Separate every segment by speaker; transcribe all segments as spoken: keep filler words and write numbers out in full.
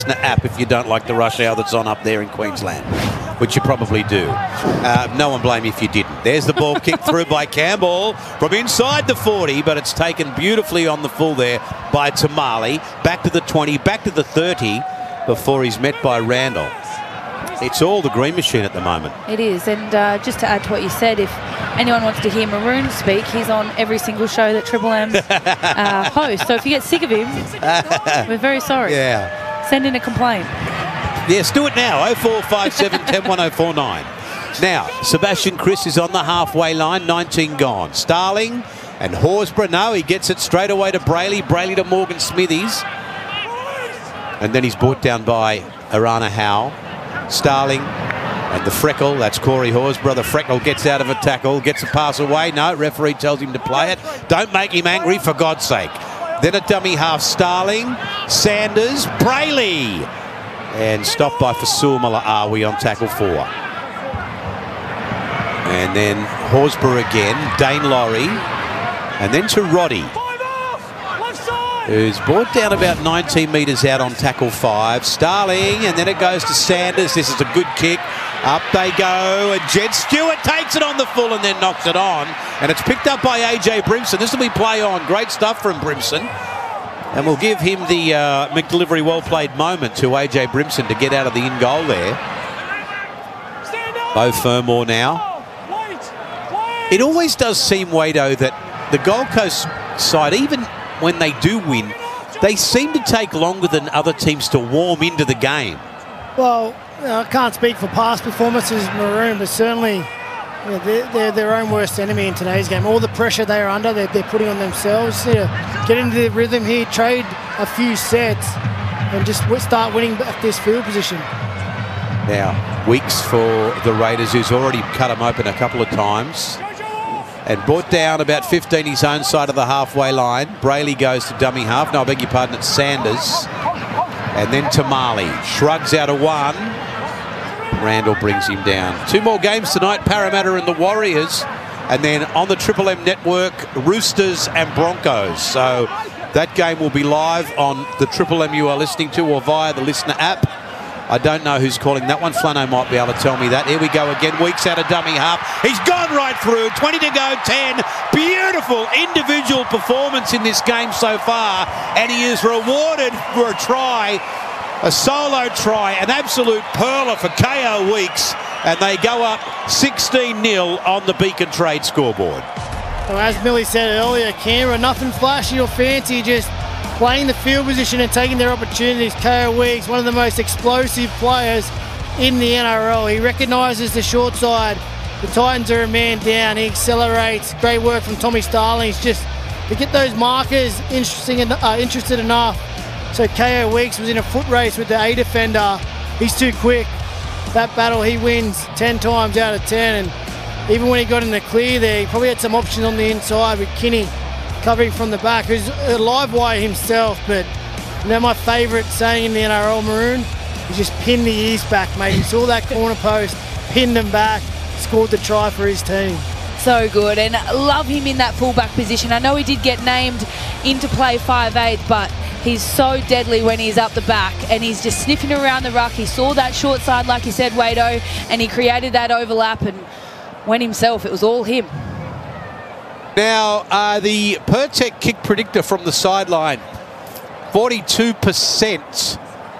Speaker 1: app if you don't like the rush hour that's on up there in Queensland, which you probably do. Uh, no one blame you if you didn't. There's the ball kicked through by Campbell from inside the forty, but it's taken beautifully on the full there by Tamale. Back to the twenty, back to the thirty before he's met by Randall. It's all the green machine at the moment.
Speaker 2: It is, and uh, just to add to what you said, if anyone wants to hear Maroon speak, he's on every single show that Triple M uh, hosts. So if you get sick of him, we're very sorry.
Speaker 1: Yeah.
Speaker 2: Send in a complaint.
Speaker 1: Yes, do it now. oh four five seven, one oh one oh four nine. Now, Sebastian Kris is on the halfway line, nineteen gone. Starling and Horsburgh, no, he gets it straight away to Brayley. Brayley to Morgan Smithies. And then he's brought down by Arana Howe. Starling and the freckle, that's Corey Horsburgh. The freckle gets out of a tackle, gets a pass away. No, referee tells him to play it. Don't make him angry, for God's sake. Then a dummy half, Starling, Sanders, Brayley. And stopped by Fasul Malaawi on tackle four. And then Horsburgh again, Dane Laurie. And then to Roddy, who's brought down about nineteen metres out on tackle five. Starling, and then it goes to Sanders. This is a good kick. Up they go, and Jed Stewart takes it on the full and then knocks it on. And it's picked up by A J Brimson. This will be play on. Great stuff from Brimson. And we'll give him the uh, McDelivery well-played moment to A J Brimson to get out of the in-goal there. Beau Fermor now. It always does seem, Wado, that the Gold Coast side, even when they do win, they seem to take longer than other teams to warm into the game.
Speaker 3: Well, you know, I can't speak for past performances, Maroon, but certainly you know, they're, they're their own worst enemy in today's game. All the pressure they're under, they're, they're putting on themselves. You know, get into the rhythm here, trade a few sets, and just start winning back this field position.
Speaker 1: Now, Weeks for the Raiders, who's already cut them open a couple of times. And brought down about fifteen his own side of the halfway line. Brayley goes to dummy half. No, I beg your pardon, it's Sanders. And then Tamale shrugs out a one. Randall brings him down. Two more games tonight, Parramatta and the Warriors. And then on the Triple M network, Roosters and Broncos. So that game will be live on the Triple M you are listening to or via the Listener app. I don't know who's calling that one. Flano might be able to tell me that. Here we go again. Weeks out of dummy half. He's gone right through. twenty to go, ten. Beautiful individual performance in this game so far. And he is rewarded for a try, a solo try, an absolute perler for K O Weeks. And they go up sixteen nil on the Beacon Trade scoreboard.
Speaker 3: Well, as Millie said earlier, Canberra, nothing flashy or fancy, just playing the field position and taking their opportunities. K O Weeks, one of the most explosive players in the N R L. He recognises the short side. The Titans are a man down. He accelerates. Great work from Tommy Starling. He's just to get those markers interesting and uh, interested enough. So K O Weeks was in a foot race with the A defender. He's too quick. That battle he wins ten times out of ten. And even when he got in the clear there, he probably had some options on the inside with Kinney covering from the back, who's a live wire himself. But you know, my favourite saying in the N R L, Maroon, is just pin the ears back, mate. He saw that corner post, pinned them back, scored the try for his team.
Speaker 2: So good, and love him in that fullback position. I know he did get named into play five eight, but he's so deadly when he's up the back, and he's just sniffing around the ruck. He saw that short side, like you said, Wado, and he created that overlap and went himself. It was all him.
Speaker 1: Now, uh, the Pertec kick predictor from the sideline, forty-two percent.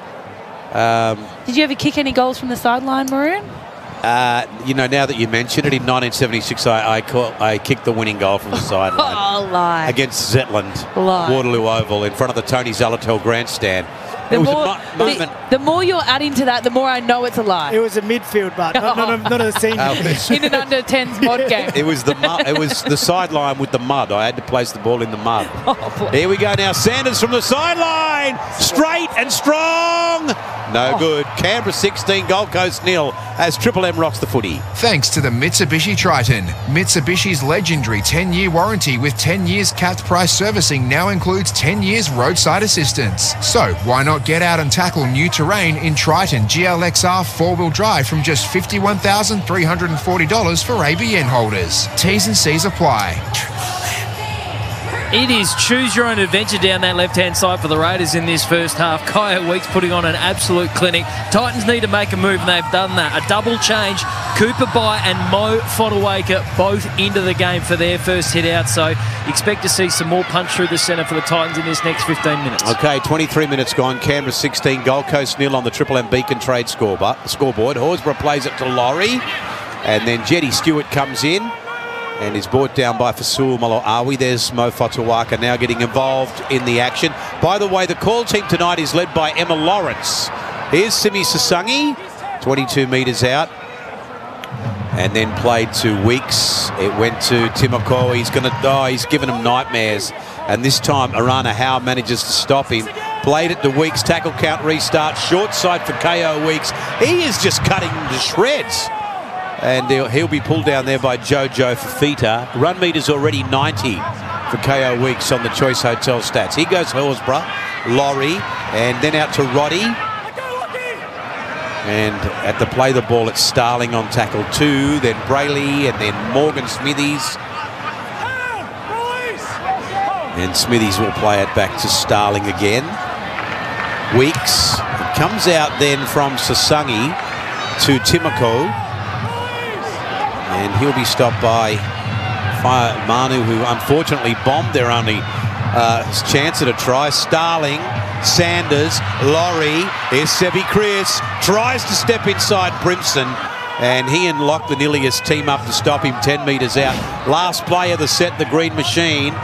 Speaker 1: Um,
Speaker 2: Did you ever kick any goals from the sideline, Maroon?
Speaker 1: Uh, you know, now that you mention it, in nineteen seventy-six, I I, call, I kicked the winning goal from the sideline.
Speaker 2: Oh, lie.
Speaker 1: Against Zetland,
Speaker 2: Lie.
Speaker 1: Waterloo Oval, in front of the Tony Zalatel grandstand.
Speaker 2: The
Speaker 1: it was
Speaker 2: more,
Speaker 1: a mo moment.
Speaker 2: The, the more you're adding to that, the more I know it's a lie.
Speaker 3: It was a midfield, but not, not, a, not a senior.
Speaker 1: Uh,
Speaker 2: in an under tens mod game.
Speaker 1: It was the mud, it was the sideline with the mud. I had to place the ball in the mud.
Speaker 2: Oh,
Speaker 1: Here we go now. Sanders from the sideline, straight and strong. No
Speaker 2: oh.
Speaker 1: good. Canberra sixteen, Gold Coast nil as Triple M rocks the footy.
Speaker 4: Thanks to the Mitsubishi Triton. Mitsubishi's legendary ten year warranty with ten years capped price servicing now includes ten years roadside assistance. So why not get out and tackle new terrain in Triton G L X R four-wheel drive from just fifty-one thousand three hundred forty dollars for A B N holders. T's and C's apply.
Speaker 5: It is choose your own adventure down that left-hand side for the Raiders in this first half. Kaya Weeks putting on an absolute clinic. Titans need to make a move, and they've done that. A double change. Cooper Bai and Mo Fodawaker both into the game for their first hit out, so expect to see some more punch through the centre for the Titans in this next fifteen minutes.
Speaker 1: Okay, twenty-three minutes gone. Canberra sixteen, Gold Coast nil on the Triple M Beacon Trade scoreboard. scoreboard. Horsburgh plays it to Laurie, and then Jetty Stewart comes in and is brought down by Fasul Maloawi. There's Mo Fotuwaka now getting involved in the action. By the way, the call team tonight is led by Emma Lawrence. Here's Simi Sasangi, twenty-two metres out, and then played to Weeks. It went to Timoko. He's going to die. He's given him nightmares. And this time, Arana Howe manages to stop him. Played it to Weeks. Tackle count restart. Short side for K O Weeks. He is just cutting him to shreds. And he'll, he'll be pulled down there by Jojo Fafita. Run meter's already ninety for K O Weeks on the Choice Hotel stats. Here goes Horsburgh, Laurie, and then out to Roddy. And at the play the ball, it's Starling on tackle two, then Brayley, and then Morgan Smithies. And Smithies will play it back to Starling again. Weeks. It comes out then from Sasangi to Timoko. And he'll be stopped by Fire Manu, who unfortunately bombed their only uh, chance at a try. Starling, Sanders, Laurie. Here's Sebi Chris. Tries to step inside Brimson. And he and Lachlan Ilias team up to stop him ten metres out. Last play of the set, the Green Machine.